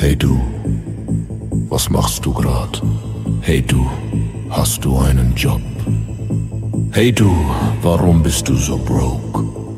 Hey du, was machst du grad? Hey du, hast du einen Job? Hey du, warum bist du so broke?